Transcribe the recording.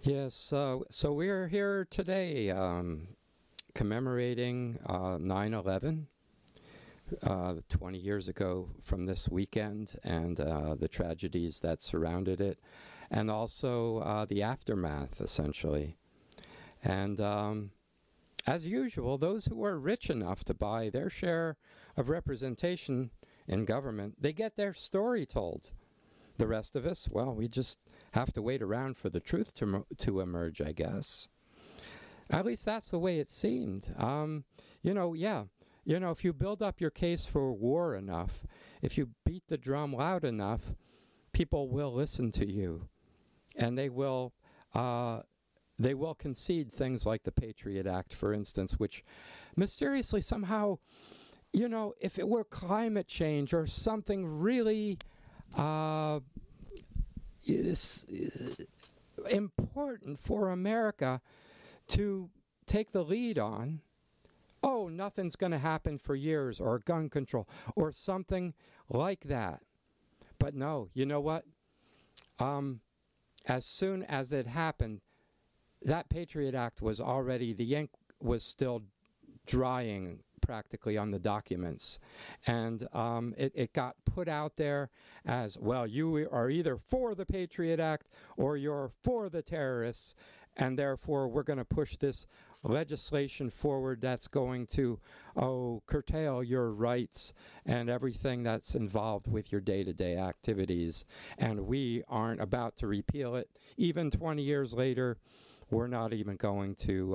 Yes, so we're here today commemorating 9/11, 20 years ago from this weekend, and the tragedies that surrounded it, and also the aftermath, essentially. And as usual, those who are rich enough to buy their share of representation in government, they get their story told. The rest of us, well, we just have to wait around for the truth to emerge, I guess. At least that's the way it seemed. If you build up your case for war enough, if you beat the drum loud enough, people will listen to you, and they will concede things like the Patriot Act, for instance, which mysteriously somehow, if it were climate change or something really is important for America to take the lead on, oh, nothing's going to happen for years, or gun control, or something like that. But no, you know what? As soon as it happened, that Patriot Act was already, the ink was still drying practically on the documents. And it got put out there as, well, you are either for the Patriot Act or you're for the terrorists, and therefore we're going to push this legislation forward that's going to, curtail your rights and everything that's involved with your day-to-day activities. And we aren't about to repeal it. Even 20 years later, we're not even going to